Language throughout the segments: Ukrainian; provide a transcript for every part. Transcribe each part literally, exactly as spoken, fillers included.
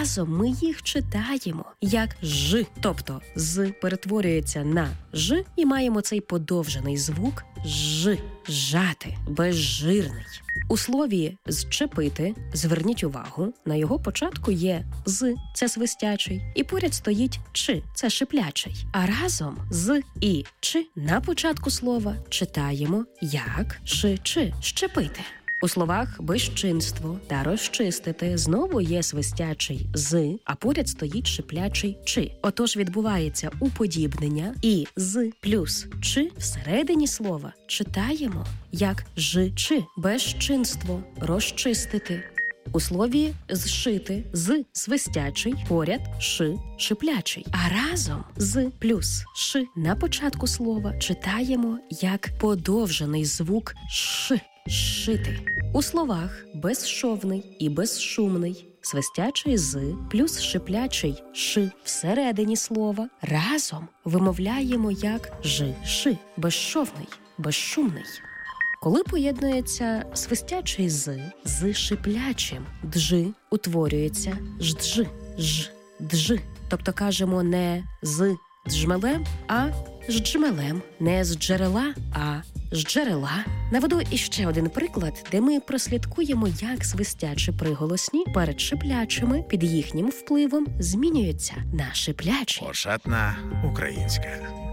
разом ми їх читаємо як «ж». Тобто «з» перетворюється на «ж» і маємо цей подовжений звук «ж». Жати, безжирний. У слові «зчепити» зверніть увагу, на його початку є «з» – це свистячий, і поряд стоїть «чи» – це шиплячий. А разом «з» і «чи» на початку слова читаємо як «ши-чи» – щепити. У словах «безчинство» та «розчистити» знову є свистячий «з», а поряд стоїть шиплячий «чи». Отож відбувається уподібнення, і «з» плюс «чи» всередині слова читаємо як «жи-чи» – безчинство, розчистити. У слові «зшити» «з» свистячий, поряд «ши» шиплячий. А разом «з» плюс «ши» на початку слова читаємо як подовжений звук «ш». Шити. У словах безшовний і безшумний свистячий «з» плюс шиплячий «ши» всередині слова разом вимовляємо як «жи-ши» – безшовний, безшумний. Коли поєднується свистячий «з» з шиплячим «джи», утворюється «жджи», «ж», «джи». Тобто кажемо не «з джмелем», а «з джмелем», не «з джерела», а «з джерела». Наведу іще один приклад, де ми прослідкуємо, як свистячі приголосні перед шиплячими під їхнім впливом змінюються на шиплячі. Ошатна українська.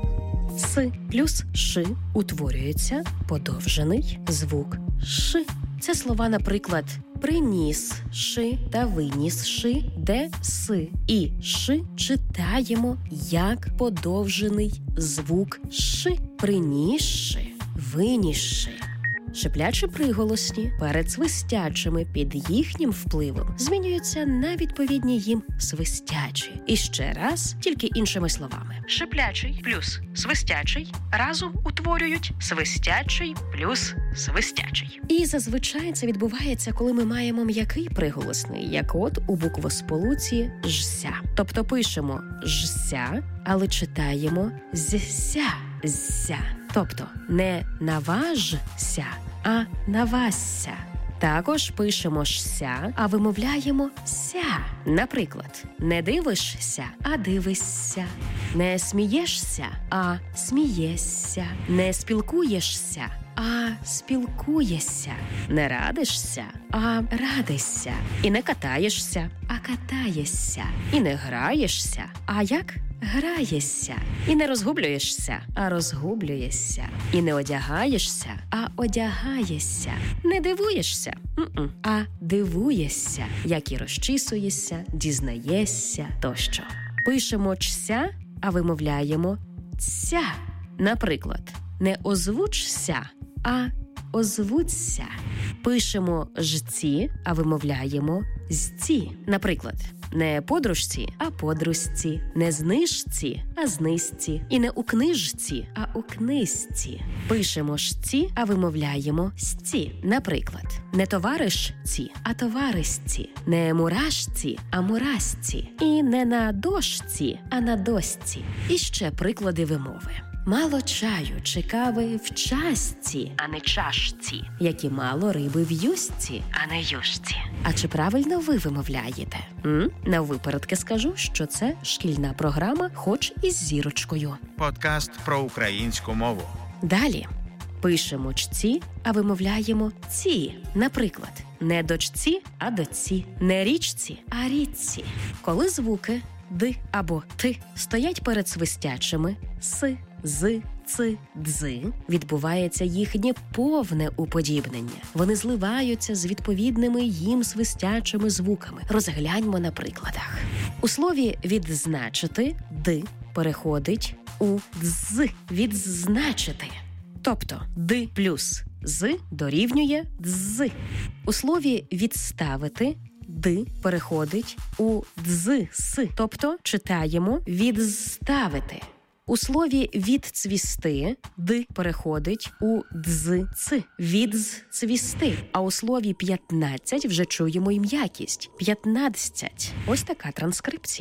«С» плюс «ши» утворюється подовжений звук «ши». Це слова, наприклад, «приніс ши» та «виніс ши», де «с» і «ши» читаємо як подовжений звук «ши». «Принісши», «винісши». Шиплячі приголосні перед свистячими під їхнім впливом змінюються на відповідні їм свистячі. І ще раз, тільки іншими словами. Шиплячий плюс свистячий разом утворюють свистячий плюс свистячий. І зазвичай це відбувається, коли ми маємо м'який приголосний, як от у буквосполуці «жся». Тобто пишемо «жся», але читаємо «зся», «зся». Тобто не «наважся», а «навасся». Також пишемо «шся», а вимовляємо «ся». Наприклад, не дивишся, а дивишся. Не смієшся, а смієшся. Не спілкуєшся, а спілкуєшся. Не радишся, а радишся. І не катаєшся, а катаєшся. І не граєшся, а як? Граєшся. І не розгублюєшся, а розгублюєшся. І не одягаєшся, а одягаєшся. Не дивуєшся, м-м, а дивуєшся. Як і розчісуєшся, дізнаєшся тощо. Пишемо «чся», а вимовляємо «ця». Наприклад, не озвучся, а озвуться. Пишемо «жці», а вимовляємо «зці». Наприклад, не подружці, а подружці, не знижці, а знизці, і не у книжці, а у книзці. Пишемо «шці», а вимовляємо «сці». Наприклад, не товаришці, а товаришці, не мурашці, а мурашці, і не на дошці, а на досці. І ще приклади вимови. Мало чаю чи кави в чашці, а не чашці, як і мало риби в юшці, а не юшці. А чи правильно ви вимовляєте? М? На випередки скажу, що це шкільна програма, хоч із зірочкою. Подкаст про українську мову. Далі. Пишемо «чці», а вимовляємо «ці». Наприклад, не дочці, а доці, не річці, а річці. Коли звуки «д» або «т» стоять перед свистячими «с», «з», «ц», «дзи», відбувається їхнє повне уподібнення. Вони зливаються з відповідними їм свистячими звуками. Розгляньмо на прикладах. У слові «відзначити» «д» переходить у «дз» – «відзначити». Тобто «д» плюс «з» дорівнює «дз». У слові «відставити» «д» переходить у «дз-с», тобто читаємо «відставити». У слові «відцвісти» «д» переходить у «дз-ц» – «відцвісти». А у слові «п'ятнадцять» вже чуємо і м'якість – «п'ятнадцять». Ось така транскрипція.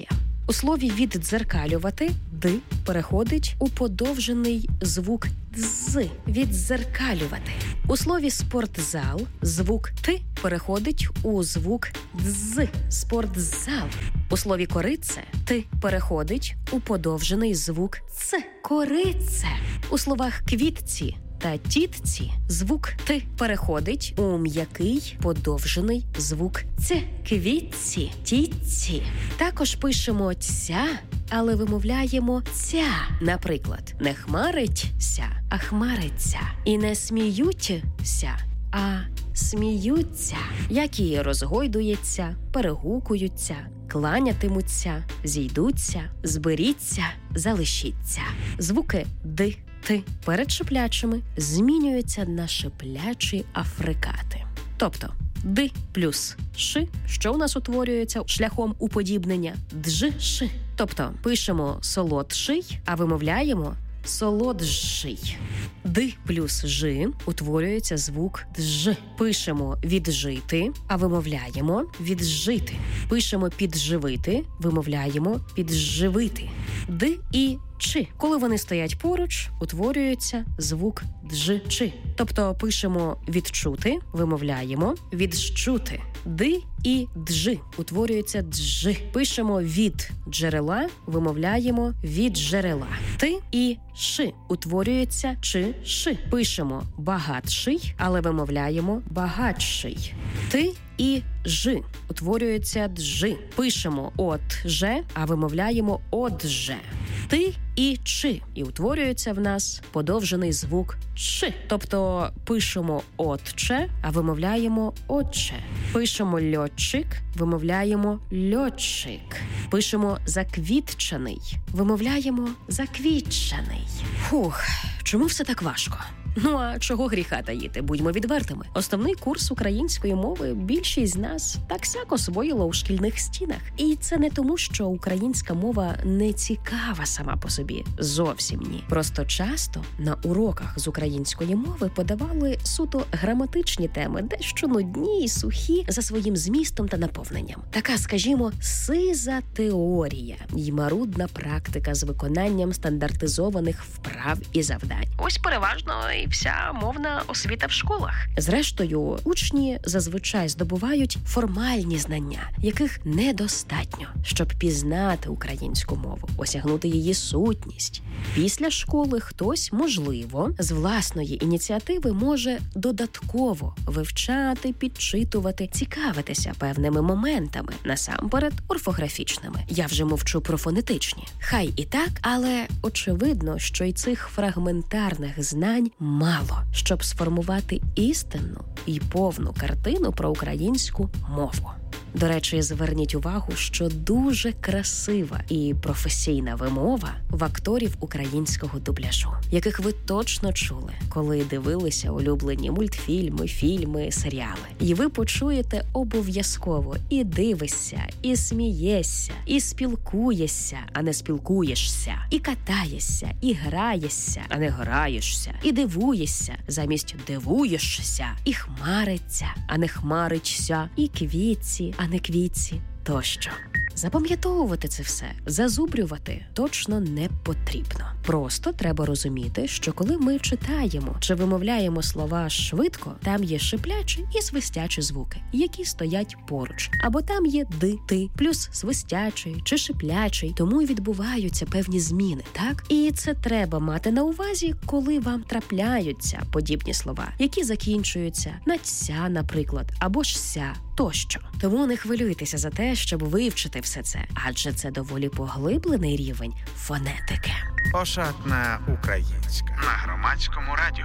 У слові «віддзеркалювати» «д» переходить у подовжений звук «з» – «віддзеркалювати». У слові «спортзал» звук «т» переходить у звук «дз» – «спортзал». У слові «корице» «т» переходить у подовжений звук «ц» – «корице». У словах «квітці» та «тітці» звук «т» переходить у м'який подовжений звук «ц» – «квітці», «тітці». Також пишемо «ця», але вимовляємо «ця». Наприклад, не хмариться, а хмариться. І не сміються, а сміються. Які розгойдується, перегукуються, кланятимуться, зійдуться, зберіться, залишіться. Звуки «д», «т» перед шиплячими змінюються на шиплячі африкати. Тобто «д» плюс «ш», що у нас утворюється шляхом уподібнення «дж», «ш». Тобто пишемо «солодший», а вимовляємо «солодший». «Д» плюс «ж» утворюється звук «дж». Пишемо «віджити», а вимовляємо «віджити». Пишемо «підживити», вимовляємо «підживити». «Д» і «ч». Коли вони стоять поруч, утворюється звук «дж», «ч». Тобто пишемо «відчути», вимовляємо «відчути». «Д» і «дж» утворюється «дж». Пишемо «від джерела», вимовляємо «від джерела». «Т» і «ш» утворюється «ч», «ш». Пишемо «багатший», але вимовляємо «багатший». «Т» і «ж» утворюється «дж». Пишемо «от-же», а вимовляємо «от-же». «Ти» і «чи» і утворюється в нас подовжений звук «ч». Тобто пишемо «отче», а вимовляємо «отче». Пишемо «льотчик», вимовляємо «льотчик». Пишемо «заквітчений», вимовляємо «заквітчений». Фух, чому все так важко? Ну а чого гріха таїти, будьмо відвертими. Основний курс української мови більшість з нас так-сяк освоїла у шкільних стінах. І це не тому, що українська мова не цікава сама по собі. Зовсім ні. Просто часто на уроках з української мови подавали суто граматичні теми, дещо нудні і сухі за своїм змістом та наповненням. Така, скажімо, сиза теорія й марудна практика з виконанням стандартизованих вправ і завдань. Ось переважно і вся мовна освіта в школах. Зрештою, учні зазвичай здобувають формальні знання, яких недостатньо, щоб пізнати українську мову, осягнути її сутність. Після школи хтось, можливо, з власної ініціативи може додатково вивчати, підчитувати, цікавитися певними моментами, насамперед орфографічними. Я вже мовчу про фонетичні. Хай і так, але очевидно, що й цих фрагментарних знань мало, щоб сформувати істинну і повну картину про українську мову. До речі, зверніть увагу, що дуже красива і професійна вимова в акторів українського дубляжу, яких ви точно чули, коли дивилися улюблені мультфільми, фільми, серіали. І ви почуєте обов'язково і дивишся, і смієшся, і спілкуєшся, а не спілкуєшся, і катаєшся, і граєшся, а не граєшся, і дивуєшся, замість дивуєшся, і хмариться, а не хмариться, і квітці, а не квітці, тощо. Запам'ятовувати це все, зазубрювати точно не потрібно. Просто треба розуміти, що коли ми читаємо чи вимовляємо слова швидко, там є шиплячі і свистячі звуки, які стоять поруч. Або там є «ди», «ти», плюс свистячий чи шиплячий, тому і відбуваються певні зміни, так? І це треба мати на увазі, коли вам трапляються подібні слова, які закінчуються на «ця», наприклад, або ж «ся», тощо. Тому не хвилюйтеся за те, щоб вивчити все це, адже це доволі поглиблений рівень фонетики. Ошатна українська на Громадському радіо.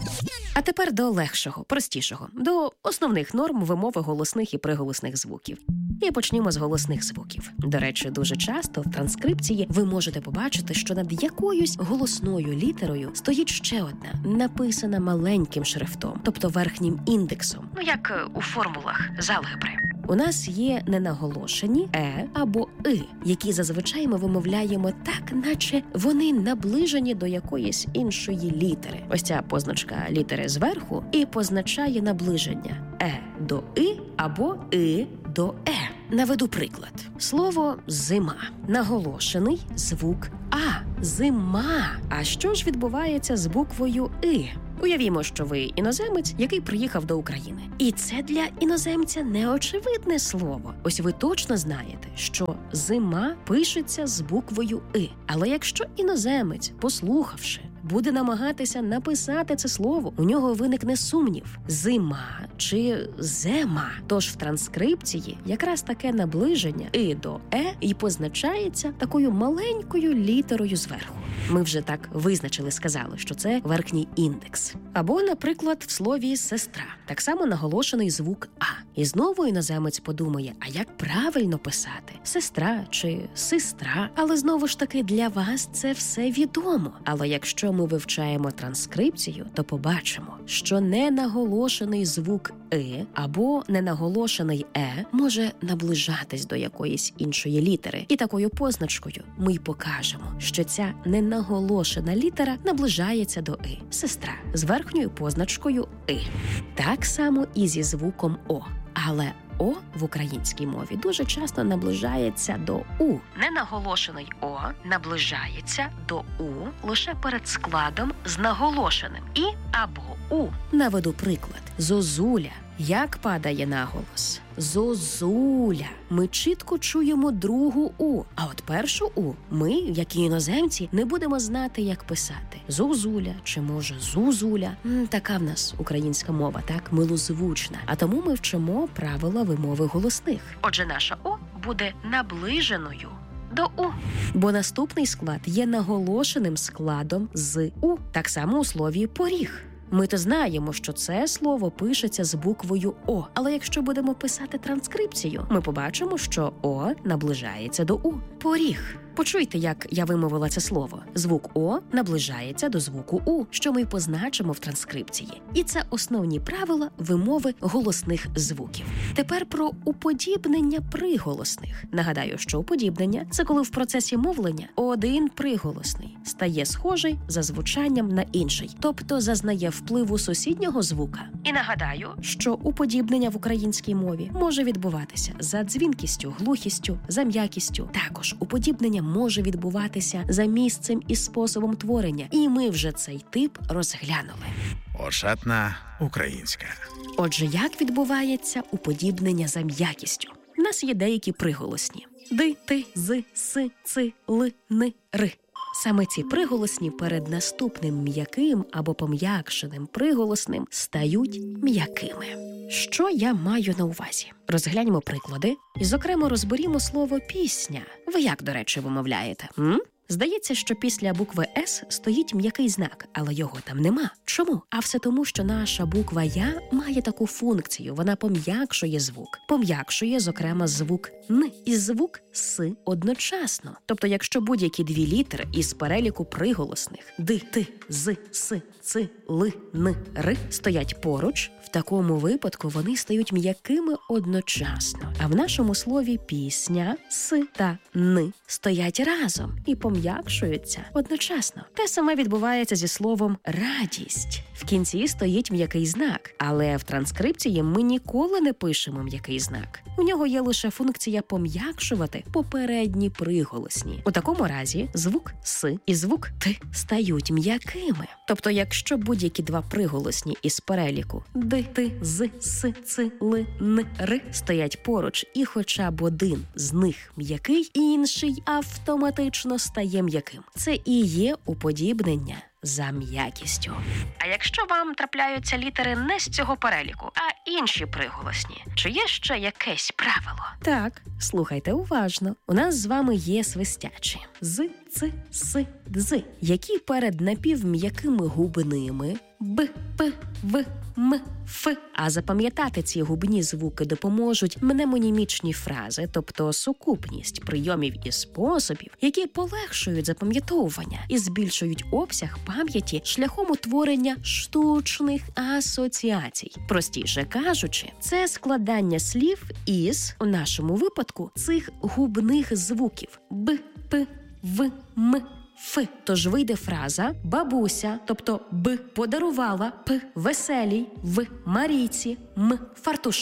А тепер до легшого, простішого, до основних норм вимови голосних і приголосних звуків. І почнімо з голосних звуків. До речі, дуже часто в транскрипції ви можете побачити, що над якоюсь голосною літерою стоїть ще одна, написана маленьким шрифтом, тобто верхнім індексом. Ну, як у формулах з алгебри. У нас є ненаголошені «е» або «и», які зазвичай ми вимовляємо так, наче вони наближені до якоїсь іншої літери. Ось ця позначка літери зверху і позначає наближення «е» до «и» або «и» до «е». Наведу приклад. Слово «зима» – наголошений звук «а». Зима. А що ж відбувається з буквою «и»? Уявімо, що ви іноземець, який приїхав до України. І це для іноземця неочевидне слово. Ось ви точно знаєте, що «зима» пишеться з буквою «и». Але якщо іноземець, послухавши, буде намагатися написати це слово, у нього виникне сумнів – «зима» чи «зема». Тож в транскрипції якраз таке наближення «и» до «е» і позначається такою маленькою літерою зверху. Ми вже так визначили, сказали, що це верхній індекс. Або, наприклад, в слові «сестра». Так само наголошений звук «а». І знову іноземець подумає, а як правильно писати? Сестра чи сестра? Але знову ж таки для вас це все відомо. Але якщо ми вивчаємо транскрипцію, то побачимо, що ненаголошений звук «и» або ненаголошений «е» може наближатись до якоїсь іншої літери. І такою позначкою ми й покажемо, що ця ненаголошена літера наближається до «и». Сестра з верхньою позначкою «и». Так само і зі звуком «о». Але «о» в українській мові дуже часто наближається до «у». Ненаголошений «о» наближається до «у» лише перед складом з наголошеним «і» або «у». Наведу приклад. Зозуля. Як падає наголос? Зозуля. Ми чітко чуємо другу «у», а от першу «у» ми, як і іноземці, не будемо знати, як писати. Зозуля чи, може, зузуля. М, така в нас українська мова, так, милозвучна. А тому ми вчимо правила вимови голосних. Отже, наша «о» буде наближеною до «у». Бо наступний склад є наголошеним складом з «у». Так само у слові «поріг». Ми то знаємо, що це слово пишеться з буквою «о», але якщо будемо писати транскрипцію, ми побачимо, що «о» наближається до «у». Поріг. Почуйте, як я вимовила це слово. Звук «о» наближається до звуку «у», що ми позначимо в транскрипції. І це основні правила вимови голосних звуків. Тепер про уподібнення приголосних. Нагадаю, що уподібнення – це коли в процесі мовлення один приголосний стає схожий за звучанням на інший, тобто зазнає впливу сусіднього звука. І нагадаю, що уподібнення в українській мові може відбуватися за дзвінкістю, глухістю, за м'якістю. Також уподібнення може відбуватися за місцем і способом творення. І ми вже цей тип розглянули. Ошатна українська. Отже, як відбувається уподібнення за м'якістю? У нас є деякі приголосні. Ди, ти, з, с, ци, ли, ни, ри. Саме ці приголосні перед наступним м'яким або пом'якшеним приголосним стають м'якими. Що я маю на увазі? Розгляньмо приклади і, зокрема, розберімо слово «пісня». Ви як, до речі, вимовляєте? М? Здається, що після букви «С» стоїть м'який знак, але його там нема. Чому? А все тому, що наша буква «Я» має таку функцію. Вона пом'якшує звук. Пом'якшує, зокрема, звук «Н» і звук «С» одночасно. Тобто, якщо будь-які дві літери із переліку приголосних «ди», «ти», «з», «с», «ци», «ли», «ни», «ри» стоять поруч, в такому випадку вони стають м'якими одночасно. А в нашому слові «пісня» «с» та «ни» стоять разом і пом'якшуються одночасно. Те саме відбувається зі словом «радість». В кінці стоїть м'який знак, але в транскрипції ми ніколи не пишемо м'який знак. У нього є лише функція пом'якшувати попередні приголосні. У такому разі звук «с» і звук «т» стають м'якими. Тобто, якщо будь-які два приголосні із переліку «ди», «ти», «з», «с», «ци», «ли», «ни», «ри» стоять поруч, і хоча б один з них м'який, інший автоматично стає м'яким. Це і є уподібнення за м'якістю. А якщо вам трапляються літери не з цього переліку, а інші приголосні, чи є ще якесь правило? Так, слухайте уважно. У нас з вами є свистячі з, ц, с, дз, які перед напівм'якими губними б, п, в, м, ф. А запам'ятати ці губні звуки допоможуть мнемонімічні фрази, тобто сукупність прийомів і способів, які полегшують запам'ятовування і збільшують обсяг пам'яті шляхом утворення штучних асоціацій. Простіше кажучи, це складання слів із, у нашому випадку, цих губних звуків б, п, в, м, Ф. Тож вийде фраза «бабуся», тобто «б», подарувала, «п», веселій, «в», Марійці, «м», фартушок.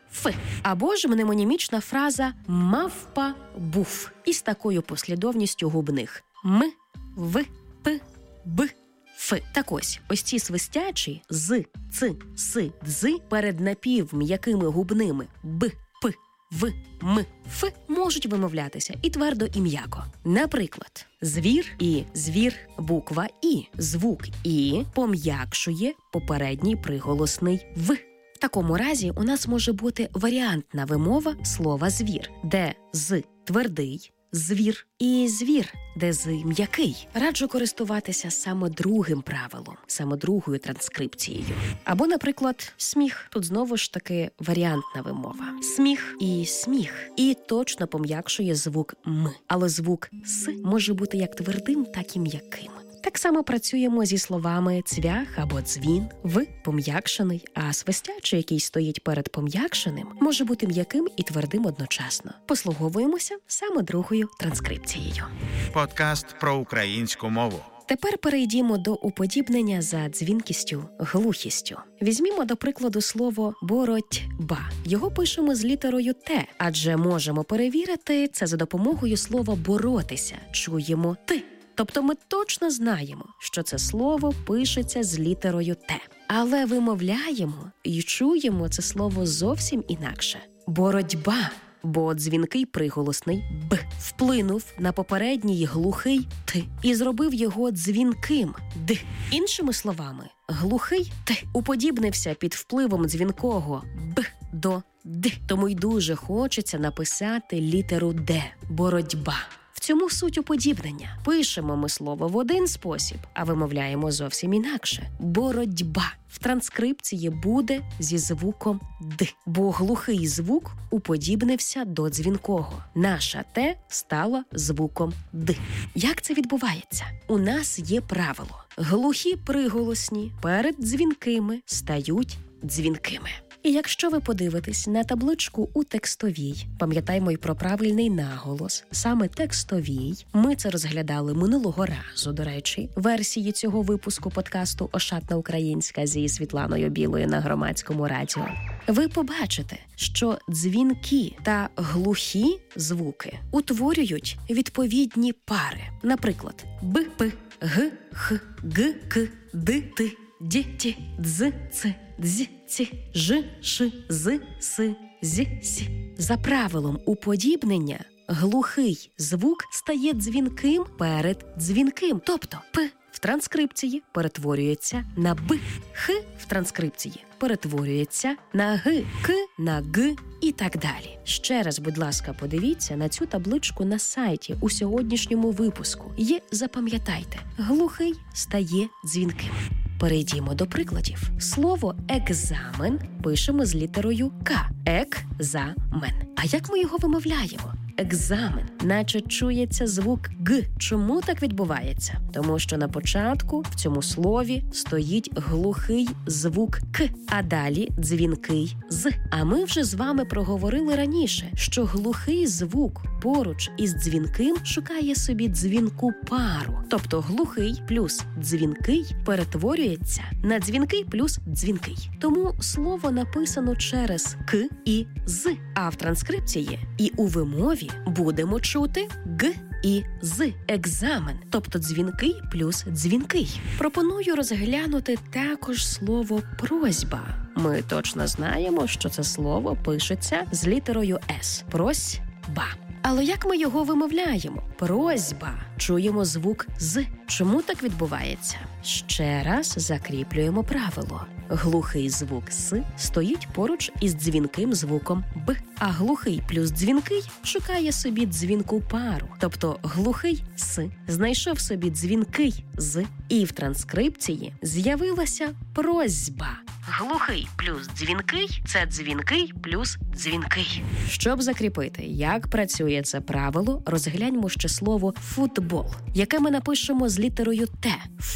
ф. Або ж мнемонімічна фраза «мавпа був» із такою послідовністю губних м, в, п, б, ф. Так ось, ось ці свистячі з, ц, с, дз перед напівм'якими губними б, п, в, м, ф можуть вимовлятися і твердо, і м'яко. Наприклад, звір і звір, буква І. Звук І пом'якшує попередній приголосний В. В такому разі у нас може бути варіантна вимова слова «звір», де «з» твердий, «звір» і «звір», де «з» м'який. Раджу користуватися саме другим правилом, саме другою транскрипцією. Або, наприклад, сміх. Тут знову ж таки варіантна вимова. Сміх і сміх. І точно пом'якшує звук «м». Але звук «с» може бути як твердим, так і м'яким. Так само працюємо зі словами «цвях» або «дзвін», «в» пом'якшений, а свистячий, який стоїть перед пом'якшеним, може бути м'яким і твердим одночасно. Послуговуємося саме другою транскрипцією. Подкаст про українську мову. Тепер перейдімо до уподібнення за дзвінкістю, глухістю. Візьмімо, до прикладу, слово «боротьба». Його пишемо з літерою «Т», адже можемо перевірити це за допомогою слова «боротися». Чуємо «ти». Тобто ми точно знаємо, що це слово пишеться з літерою «Т». Але вимовляємо і чуємо це слово зовсім інакше. Боротьба, бо дзвінкий приголосний «б» вплинув на попередній глухий «т» і зробив його дзвінким «д». Іншими словами, глухий «т» уподібнився під впливом дзвінкого «б» до «д». Тому й дуже хочеться написати літеру «д» – боротьба. В цьому суть уподібнення. Пишемо ми слово в один спосіб, а вимовляємо зовсім інакше. Боротьба в транскрипції буде зі звуком «д», бо глухий звук уподібнився до дзвінкого. Наша «т» стала звуком «д». Як це відбувається? У нас є правило. Глухі приголосні перед дзвінкими стають дзвінкими. І якщо ви подивитесь на табличку у текстовій, пам'ятаймо й про правильний наголос, саме текстовій, ми це розглядали минулого разу, до речі, версії цього випуску подкасту «Ошатна українська» зі Світланою Білою на Громадському радіо, ви побачите, що дзвінкі та глухі звуки утворюють відповідні пари. Наприклад, б, п, г, х, г, к, д, т, д, т, дз, ц, дз, ці, ж, ш, з, с, з, сі. За правилом уподібнення, глухий звук стає дзвінким перед дзвінким. Тобто «п» в транскрипції перетворюється на «б», «х» в транскрипції перетворюється на «г», «к» на «г» і так далі. Ще раз, будь ласка, подивіться на цю табличку на сайті у сьогоднішньому випуску. І запам'ятайте, глухий стає дзвінким. Перейдімо до прикладів. Слово «екзамен» пишемо з літерою «к». Ек-за-мен. А як ми його вимовляємо? Екзамен. Наче чується звук «г». Чому так відбувається? Тому що на початку в цьому слові стоїть глухий звук «к», а далі дзвінкий «з». А ми вже з вами проговорили раніше, що глухий звук поруч із дзвінким шукає собі дзвінку пару. Тобто глухий плюс дзвінкий перетворюється на дзвінкий плюс дзвінкий. Тому слово написано через «к» і «з». А в транскрипції і у вимові будемо чути «г» і «з» – екзамен, тобто дзвінкий плюс дзвінкий. Пропоную розглянути також слово «просьба». Ми точно знаємо, що це слово пишеться з літерою «с» – «просьба». Але як ми його вимовляємо? Просьба. Чуємо звук «з». Чому так відбувається? Ще раз закріплюємо правило. Глухий звук «с» стоїть поруч із дзвінким звуком «б», а глухий плюс дзвінкий шукає собі дзвінку пару. Тобто глухий «с» знайшов собі дзвінкий «з», і в транскрипції з'явилася просьба. Глухий плюс дзвінкий – це дзвінкий плюс дзвінкий. Щоб закріпити, як працює це правило, розгляньмо ще слово «футбол», яке ми напишемо з літерою «т».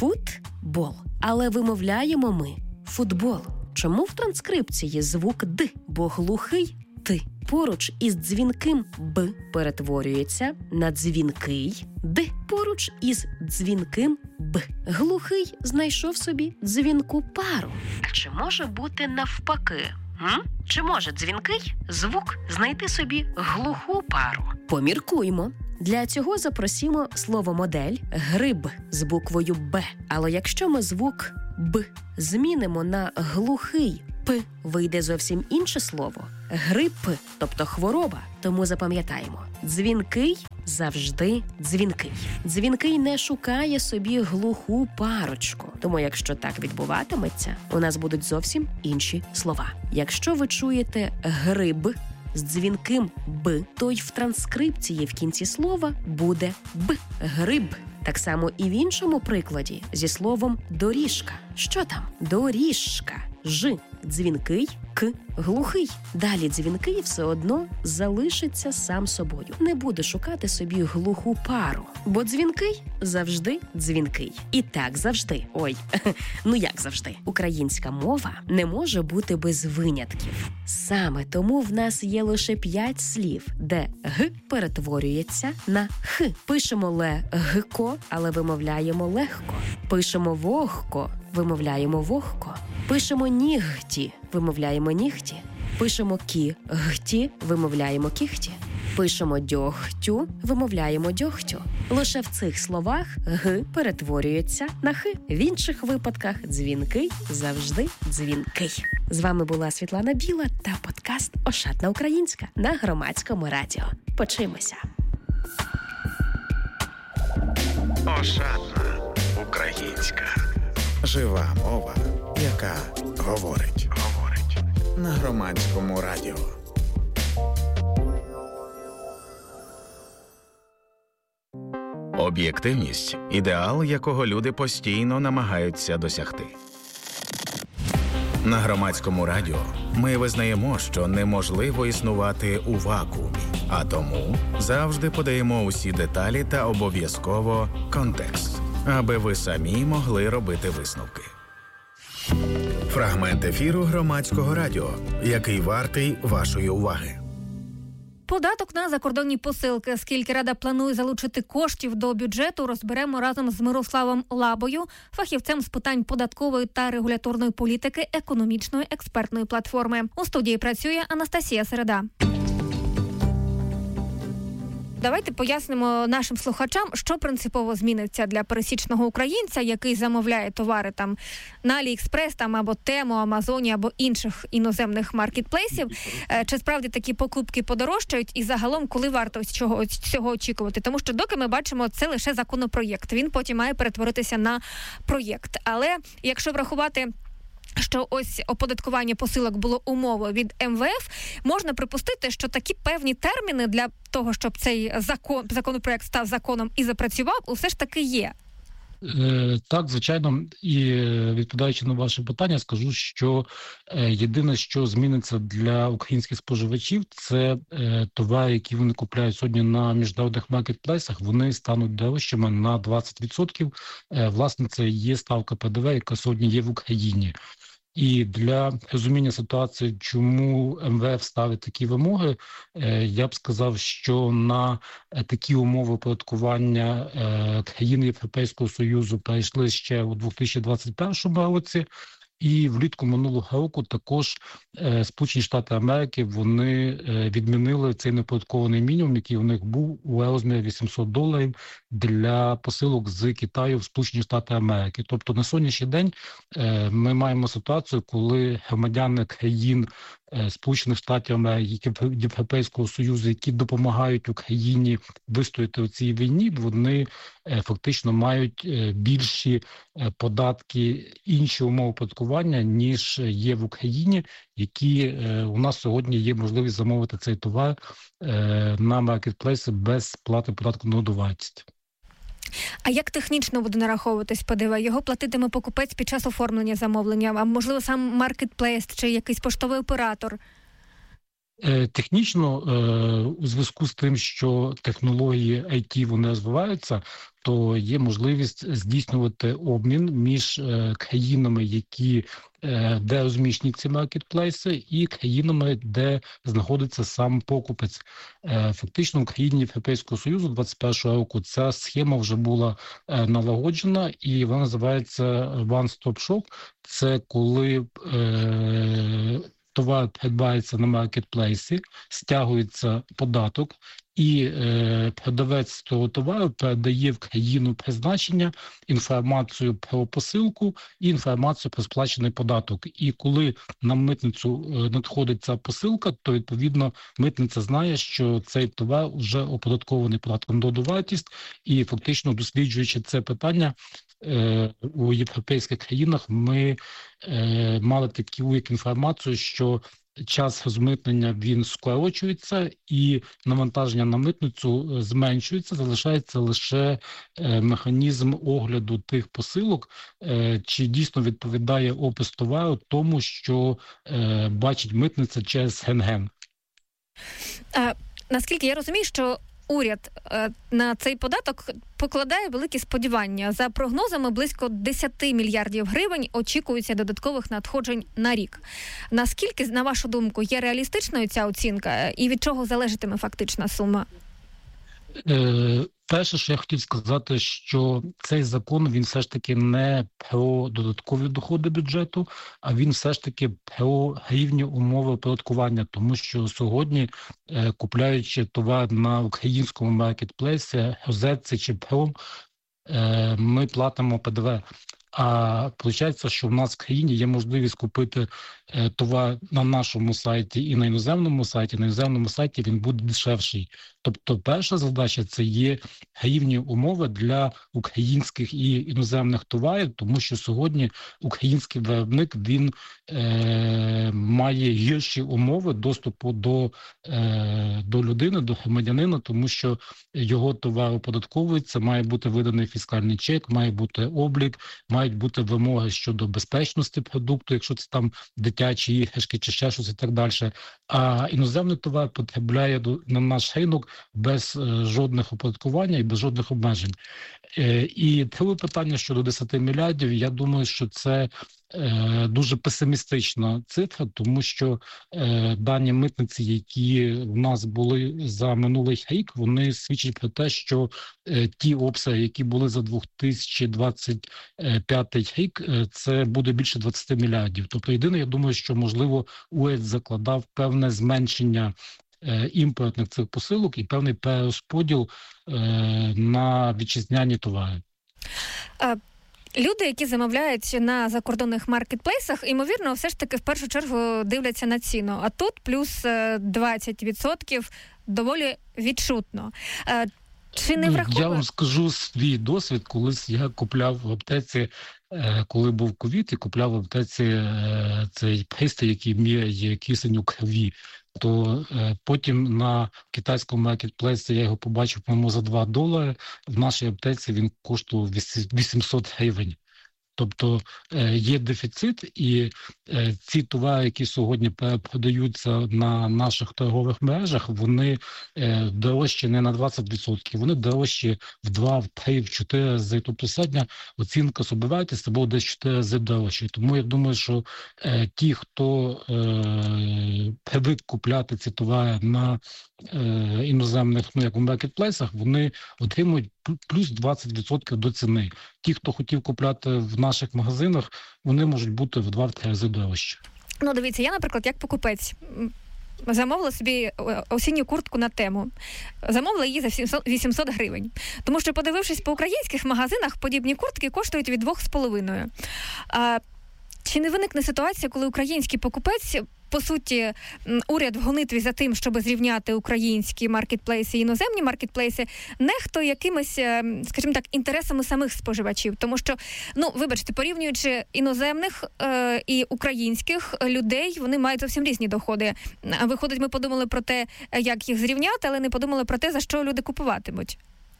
Футбол. Але вимовляємо ми «футбол». Чому в транскрипції звук «д», бо глухий «т» поруч із дзвінким «б» перетворюється на дзвінкий «д» поруч із дзвінким «б». Глухий знайшов собі дзвінку пару. А чи може бути навпаки? М? Чи може дзвінкий звук знайти собі глуху пару? Поміркуймо. Для цього запросімо слово «модель» гриб з буквою «Б». Але якщо ми звук «Б» змінимо на глухий «П», вийде зовсім інше слово – грип, тобто хвороба. Тому запам'ятаємо – дзвінкий завжди дзвінкий. Дзвінкий не шукає собі глуху парочку. Тому якщо так відбуватиметься, у нас будуть зовсім інші слова. Якщо ви чуєте «гриб» з дзвінким «б», то й в транскрипції в кінці слова буде «б» – гриб. Так само і в іншому прикладі зі словом «доріжка». Що там? Доріжка. Ж – дзвінкий, к – глухий. Далі дзвінкий все одно залишиться сам собою. Не буде шукати собі глуху пару. Бо дзвінкий завжди дзвінкий. І так завжди. Ой, ну як завжди. Українська мова не може бути без винятків. Саме тому в нас є лише п'ять слів, де «г» перетворюється на «х». Пишемо «ле-гко», але вимовляємо легко. Пишемо «вогко», вимовляємо вогко. Пишемо «нігті», вимовляємо нігті. Пишемо «кі-гті», вимовляємо кіхті. Пишемо «дьогтю», вимовляємо дьогтю. Лише в цих словах «г» перетворюється на «х». В інших випадках дзвінкий завжди дзвінкий. З вами була Світлана Біла та подкаст «Ошатна українська» на Громадському радіо. Почуємося. Ошатна українська. Жива мова, яка говорить. Говорить. На Громадському радіо. Об'єктивність – ідеал, якого люди постійно намагаються досягти. На Громадському радіо ми визнаємо, що неможливо існувати у вакуумі, а тому завжди подаємо усі деталі та обов'язково контекст, аби ви самі могли робити висновки. Фрагмент ефіру Громадського радіо, який вартий вашої уваги. Податок на закордонні посилки. Скільки Рада планує залучити коштів до бюджету, розберемо разом з Мирославом Лабою, фахівцем з питань податкової та регуляторної політики економічної експертної платформи. У студії працює Анастасія Середа. Давайте пояснимо нашим слухачам, що принципово зміниться для пересічного українця, який замовляє товари там на Аліекспрес, там або Тему, Амазоні або інших іноземних маркетплейсів. Чи справді такі покупки подорожчають і загалом, коли варто цього, цього очікувати? Тому що доки ми бачимо, це лише законопроєкт. Він потім має перетворитися на проєкт. Але якщо врахувати, що ось оподаткування посилок було умовою від ем ве еф, можна припустити, що такі певні терміни для того, щоб цей закон, законопроект став законом і запрацював, усе ж таки є. Так, звичайно, і відповідаючи на ваше питання, скажу, що єдине, що зміниться для українських споживачів, це товари, які вони купляють сьогодні на міжнародних маркетплейсах, вони стануть дорожчими на двадцять відсотків. Власне, це є ставка пе де ве, яка сьогодні є в Україні. І для розуміння ситуації, чому ем ве еф ставить такі вимоги, я б сказав, що на такі умови оподаткування країни Європейського Союзу перейшли ще у дві тисячі двадцять першому році. І влітку минулого року також е, Сполучені Штати Америки, вони е, відмінили цей неоподаткований мінімум, який у них був у розмірі вісімсот доларів для посилок з Китаю в Сполучені Штати Америки. Тобто на сьогоднішній день е, ми маємо ситуацію, коли громадяни країн е, Сполучених Штатів Америки, Європейського Союзу, які допомагають Україні вистояти у цій війні, вони е, фактично мають е, більші е, податки, інші умови оподаткування, ніж є в Україні, які е, у нас сьогодні є можливість замовити цей товар е, на маркетплейси без сплати податку на додану вартість. А як технічно буде нараховуватись пе де ве? Його платитиме покупець під час оформлення замовлення, а можливо сам маркетплейс чи якийсь поштовий оператор? Технічно, у зв'язку з тим, що технології ай ті вони розвиваються, то є можливість здійснювати обмін між країнами, які, де розміщені ці маркетплейси, і країнами, де знаходиться сам покупець. Фактично в країні Європейського Союзу двадцять першого року ця схема вже була налагоджена, і вона називається One Stop Shop. Це коли товар придбається на маркетплейсі, стягується податок, і е, продавець того товару передає в країну призначення інформацію про посилку і інформацію про сплачений податок. І коли на митницю надходить ця посилка, то відповідно митниця знає, що цей товар вже оподаткований податком на додану вартість, і фактично досліджуючи це питання, е, у європейських країнах ми е, мали таку як інформацію, що час розмитнення він скорочується і навантаження на митницю зменшується, залишається лише е, механізм огляду тих посилок, е, чи дійсно відповідає опис товару тому, що е, бачить митниця через рентген. А, наскільки я розумію, що уряд е, на цей податок покладає великі сподівання. За прогнозами, близько десять мільярдів гривень очікується додаткових надходжень на рік. Наскільки, на вашу думку, є реалістичною ця оцінка і від чого залежатиме фактична сума? Е, перше, що я хотів сказати, що цей закон, він все ж таки не про додаткові доходи бюджету, а він все ж таки про рівні умови оподаткування, тому що сьогодні, е, купляючи товар на українському маркетплейсі, розетці чи пром, е, ми платимо Пе Де Ве. А виходить, що в нас в країні є можливість купити е, товар на нашому сайті і на іноземному сайті. На іноземному сайті він буде дешевший. Тобто перша задача – це є рівні умови для українських і іноземних товарів, тому що сьогодні український виробник, він е, має гірші умови доступу до, е, до людини, до громадянина, тому що його товар оподатковується, має бути виданий фіскальний чек, має бути облік, мають бути вимоги щодо безпечності продукту, якщо це там дитячі іграшки чи ще щось і так далі. А іноземний товар потрапляє до, на наш ринок без е, жодних оподаткування і без жодних обмежень. Е, і друге питання щодо десять мільярдів, я думаю, що це е, дуже песимістична цифра, тому що е, дані митниці, які в нас були за минулий рік, вони свідчать про те, що е, ті обсяги, які були за дві тисячі двадцять п'ятий рік, е, це буде більше двадцять мільярдів. Тобто єдине, я думаю, що можливо уряд закладав певне зменшення імпортних цих посилок і певний перерозподіл е, на вітчизняні товари. А, люди, які замовляють на закордонних маркетплейсах, ймовірно, все ж таки в першу чергу дивляться на ціну. А тут плюс двадцять відсотків доволі відчутно. А, чи не враховує... Я вам скажу свій досвід. Колись я купляв в аптеці, коли був ковід, і купляв в аптеці цей пристрій, який міряє кисень у крові. То е, потім на китайському маркетплейсі я його побачив, по-моєму, за два долари. В нашій аптеці він коштував вісімсот гривень. Тобто е, є дефіцит, і е, ці товари, які сьогодні продаються на наших торгових мережах, вони е, дорожчі не на двадцять відсотків, вони дорожчі в два, в три, в чотири рази. Тобто середня оцінка собівартості буде десь чотири рази дорожче. Тому я думаю, що е, ті, хто е, привик купляти ці товари на е, іноземних, ну як у маркетплейсах, вони отримують плюс двадцять відсотків до ціни. Ті, хто хотів купляти в наших магазинах, вони можуть бути в два-три рази дорожче. Ну, дивіться, я, наприклад, як покупець, замовила собі осінню куртку на Тему. Замовила її за вісімсот гривень. Тому що, подивившись по українських магазинах, подібні куртки коштують від двох з половиною. А чи не виникне ситуація, коли український покупець, по суті, уряд в гонитві за тим, щоб зрівняти українські маркетплейси і іноземні маркетплейси, нехтує якимись, скажімо так, інтересами самих споживачів? Тому що, ну, вибачте, порівнюючи іноземних е, і українських людей, вони мають зовсім різні доходи. А виходить, ми подумали про те, як їх зрівняти, але не подумали про те, за що люди купуватимуть.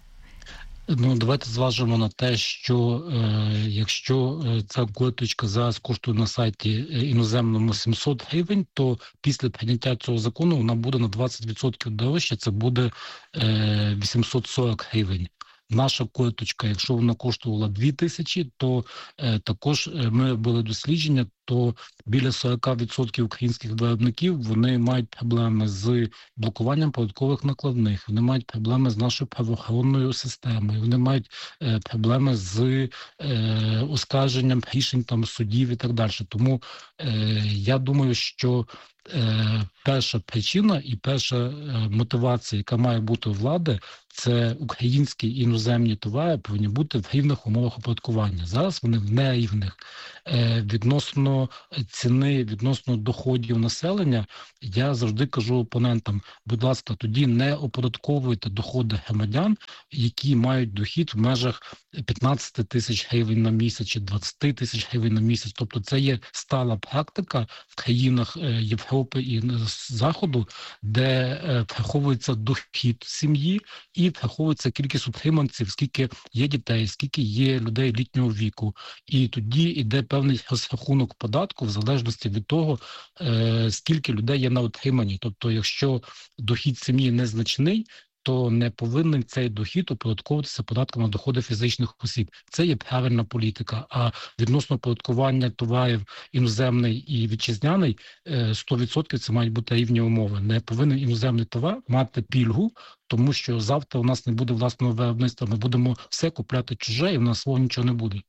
Ну, давайте зважимо на те, що е, якщо ця курточка зараз коштує на сайті іноземному сімсот гривень, то після прийняття цього закону вона буде на двадцять відсотків дорожче, це буде е, вісімсот сорок гривень. Наша курточка, якщо вона коштувала дві тисячі, то е, також ми робили дослідження, то біля сорок відсотків українських виробників, вони мають проблеми з блокуванням податкових накладних, вони мають проблеми з нашою правоохоронною системою, вони мають е, проблеми з е, оскарженням рішень там судів і так далі. Тому е, я думаю, що е, перша причина і перша е, мотивація, яка має бути у влади, це українські і іноземні товари повинні бути в рівних умовах оподаткування. Зараз вони в нерівних. Е, відносно ціни, відносно доходів населення, я завжди кажу опонентам, будь ласка, тоді не оподатковуйте доходи громадян, які мають дохід в межах п'ятнадцять тисяч гривень на місяць чи двадцять тисяч гривень на місяць. Тобто це є стала практика в країнах Європи і Заходу, де враховується дохід сім'ї і враховується кількість утриманців, скільки є дітей, скільки є людей літнього віку. І тоді йде певний розрахунок податку в залежності від того, скільки людей є на утриманні. Тобто, якщо дохід сім'ї незначний, то не повинен цей дохід оподатковуватися податком на доходи фізичних осіб. Це є правильна політика. А відносно оподаткування товарів іноземний і вітчизняний, сто відсотків це мають бути рівні умови. Не повинен іноземний товар мати пільгу, тому що завтра у нас не буде власного виробництва, ми будемо все купляти чуже і в нас свого нічого не буде.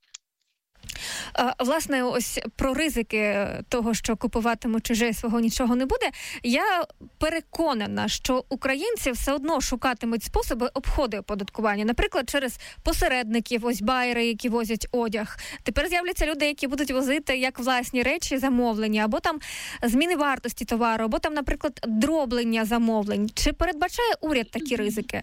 Власне, ось про ризики того, що купуватимуть чуже, свого нічого не буде, я переконана, що українці все одно шукатимуть способи обходу оподаткування. Наприклад, через посередників, ось байери, які возять одяг. Тепер з'являться люди, які будуть возити як власні речі замовлення, або там зміни вартості товару, або там, наприклад, дроблення замовлень. Чи передбачає уряд такі ризики?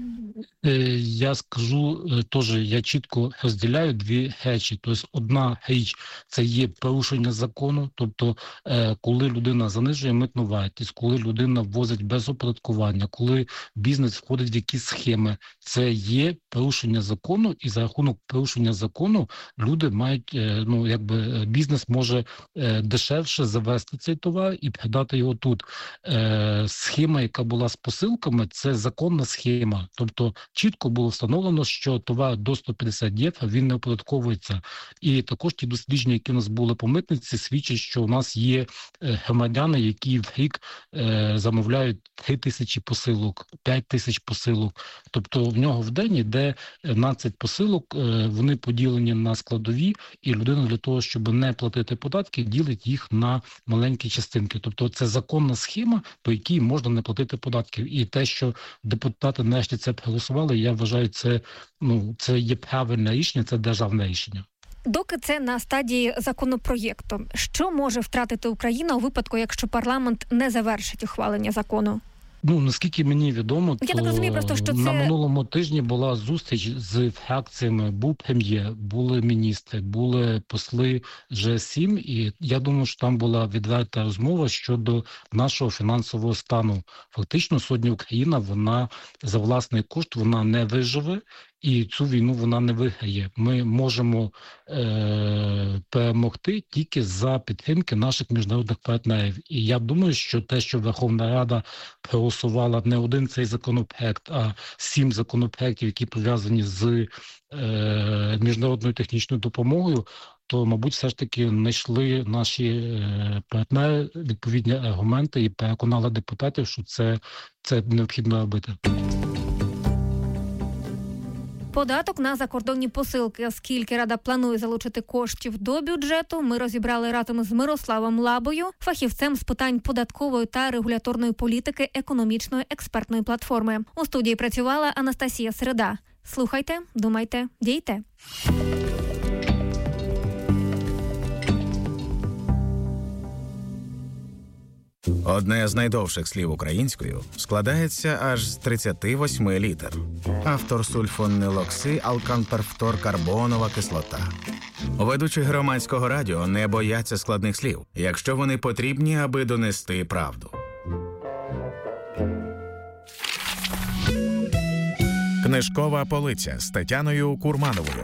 Я скажу теж, я чітко розділяю дві речі. Тобто одна річ – це є порушення закону, тобто коли людина занижує митну вартість, коли людина ввозить без оподаткування, коли бізнес входить в якісь схеми, це є порушення закону, і за рахунок порушення закону люди мають, ну якби бізнес може дешевше завести цей товар і продати його тут. Схема, яка була з посилками, це законна схема, тобто чітко було встановлено, що товар до сто п'ятдесят євро, він не оподатковується. І також ті дослідження, які у нас були по митниці, свідчать, що у нас є громадяни, які в рік е, замовляють три тисячі посилок, п'ять тисяч посилок. Тобто в нього в день йде дванадцять посилок, е, вони поділені на складові, і людина для того, щоб не платити податки, ділить їх на маленькі частинки. Тобто це законна схема, по якій можна не платити податків. І те, що депутати нарешті це проголосували, я вважаю, це, ну, це є правильне рішення, це державне рішення. Доки це на стадії законопроєкту, що може втратити Україна у випадку, якщо парламент не завершить ухвалення закону? Ну, наскільки мені відомо, Я то так розумію, просто, що на це... минулому тижні була зустріч з фракціями, був прем'єр, були міністри, були посли Же сім, і я думаю, що там була відверта розмова щодо нашого фінансового стану. Фактично, сьогодні Україна, вона за власний кошт, вона не виживе, і цю війну вона не виграє. Ми можемо е- перемогти тільки за підтримки наших міжнародних партнерів. І я думаю, що те, що Верховна Рада проголосувала не один цей законопроект, а сім законопроектів, які пов'язані з е- міжнародною технічною допомогою, то, мабуть, все ж таки знайшли наші е- партнери відповідні аргументи і переконали депутатів, що це, це необхідно робити. Податок на закордонні посилки. Скільки Рада планує залучити коштів до бюджету, ми розібрали разом з Мирославом Лабою, фахівцем з питань податкової та регуляторної політики економічної експертної платформи. У студії працювала Анастасія Середа. Слухайте, думайте, дійте. Одне з найдовших слів українською складається аж з тридцяти восьми літер. Автор сульфонилокси, алканперфторкарбонова кислота. Ведучі громадського радіо не бояться складних слів, якщо вони потрібні, аби донести правду. Книжкова полиця з Тетяною Курмановою.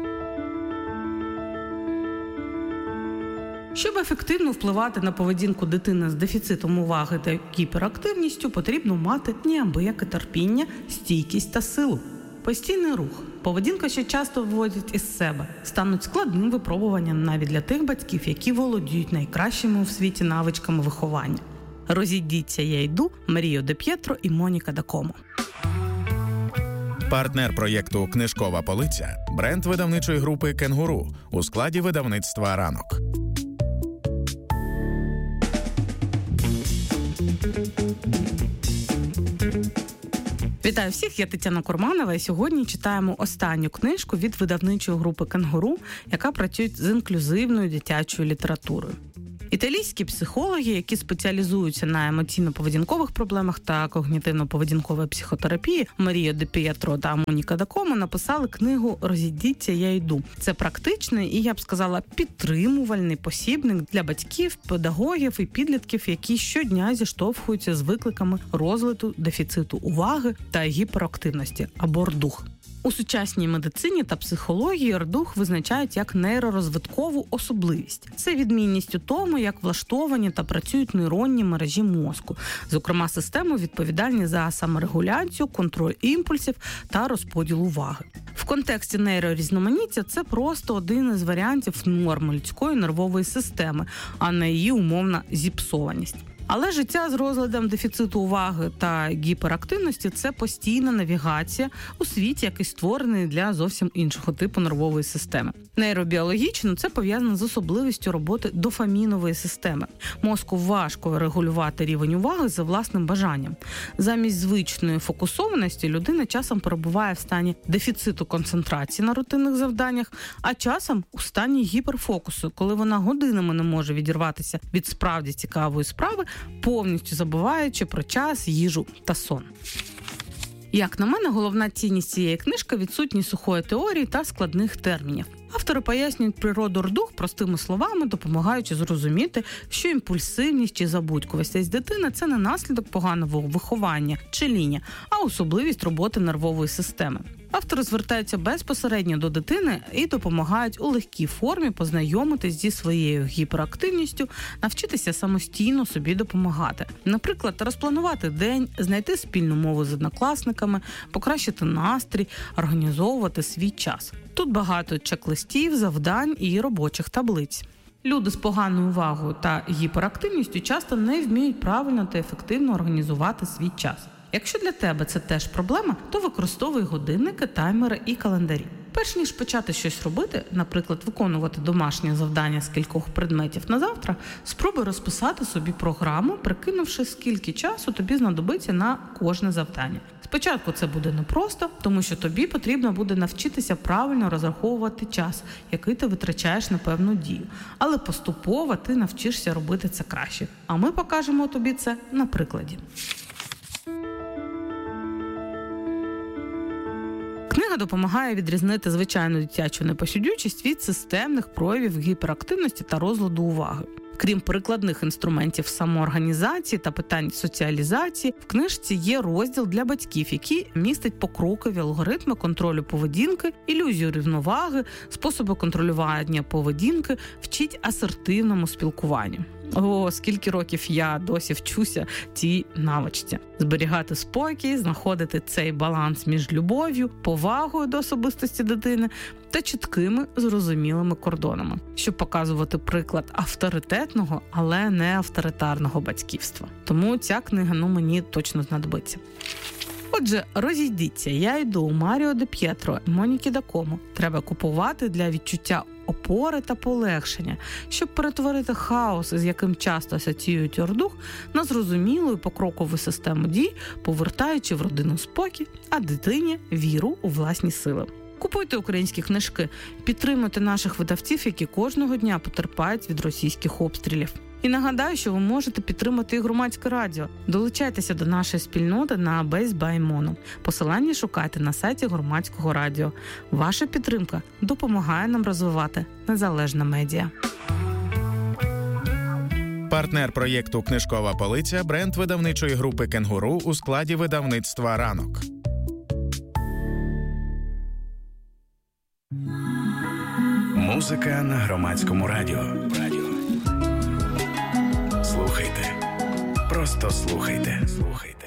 Щоб ефективно впливати на поведінку дитини з дефіцитом уваги та гіперактивністю, потрібно мати неабияке терпіння, стійкість та силу. Постійний рух, поведінка, що часто виводять із себе, стануть складним випробуванням навіть для тих батьків, які володіють найкращими у світі навичками виховання. «Розійдіться, я йду», Маріо Де П'єтро і Моніка да Комо. Партнер проєкту «Книжкова полиця» – бренд видавничої групи «Кенгуру» у складі видавництва «Ранок». Вітаю всіх, я Тетяна Курманова, і сьогодні читаємо останню книжку від видавничої групи «Кенгуру», яка працює з інклюзивною дитячою літературою. Італійські психологи, які спеціалізуються на емоційно-поведінкових проблемах та когнітивно-поведінковій психотерапії, Маріо Де П'єтро та Моніка да Комо, написали книгу «Розійдіться, я йду». Це практичний і, я б сказала, підтримувальний посібник для батьків, педагогів і підлітків, які щодня зіштовхуються з викликами розладу, дефіциту уваги та гіперактивності або рдух. У сучасній медицині та психології рдух визначають як нейророзвиткову особливість. Це відмінність у тому, як влаштовані та працюють нейронні мережі мозку, зокрема системи, відповідальні за саморегуляцію, контроль імпульсів та розподіл уваги. В контексті нейрорізноманіття це просто один із варіантів норми людської нервової системи, а не її умовна зіпсованість. Але життя з розладом дефіциту уваги та гіперактивності – це постійна навігація у світі, який створений для зовсім іншого типу нервової системи. Нейробіологічно це пов'язано з особливістю роботи дофамінової системи. Мозку важко регулювати рівень уваги за власним бажанням. Замість звичної фокусованості людина часом перебуває в стані дефіциту концентрації на рутинних завданнях, а часом у стані гіперфокусу, коли вона годинами не може відірватися від справді цікавої справи, повністю забуваючи про час, їжу та сон. Як на мене, головна цінність цієї книжки – відсутність сухої теорії та складних термінів. Автори пояснюють природу рдух простими словами, допомагаючи зрозуміти, що імпульсивність чи забудькувість дитини – це не наслідок поганого виховання чи ління, а особливість роботи нервової системи. Автори звертаються безпосередньо до дитини і допомагають у легкій формі познайомитись зі своєю гіперактивністю, навчитися самостійно собі допомагати. Наприклад, розпланувати день, знайти спільну мову з однокласниками, покращити настрій, організовувати свій час. Тут багато чек-листів, завдань і робочих таблиць. Люди з поганою увагою та гіперактивністю часто не вміють правильно та ефективно організувати свій час. Якщо для тебе це теж проблема, то використовуй годинники, таймери і календарі. Перш ніж почати щось робити, наприклад, виконувати домашнє завдання з кількох предметів на завтра, спробуй розписати собі програму, прикинувши, скільки часу тобі знадобиться на кожне завдання. Спочатку це буде непросто, тому що тобі потрібно буде навчитися правильно розраховувати час, який ти витрачаєш на певну дію. Але поступово ти навчишся робити це краще. А ми покажемо тобі це на прикладі. Книга допомагає відрізнити звичайну дитячу непосидючість від системних проявів гіперактивності та розладу уваги. Крім прикладних інструментів самоорганізації та питань соціалізації, в книжці є розділ для батьків, який містить покрокові алгоритми контролю поведінки, ілюзію рівноваги, способи контролювання поведінки, вчить асертивному спілкуванню. О, скільки років я досі вчуся цій навичці. Зберігати спокій, знаходити цей баланс між любов'ю, повагою до особистості дитини та чіткими, зрозумілими кордонами, щоб показувати приклад авторитетного, але не авторитарного батьківства. Тому ця книга, ну, мені точно знадобиться. Отже, розійдіться, я йду, Маріо Де П'єтро, Моніки да Комо. Треба купувати для відчуття опори та полегшення, щоб перетворити хаос, з яким часто асоціюють рдух, на зрозумілу і покрокову систему дій, повертаючи в родину спокій, а дитині віру у власні сили. Купуйте українські книжки, підтримуйте наших видавців, які кожного дня потерпають від російських обстрілів. І нагадаю, що ви можете підтримати і громадське радіо. Долучайтеся до нашої спільноти на Base by Mono. Посилання шукайте на сайті громадського радіо. Ваша підтримка допомагає нам розвивати незалежне медіа. Партнер проєкту «Книжкова полиця» – бренд видавничої групи «Кенгуру» у складі видавництва «Ранок». Музика на громадському радіо. Радіо. Слухайте. Просто слухайте. Слухайте.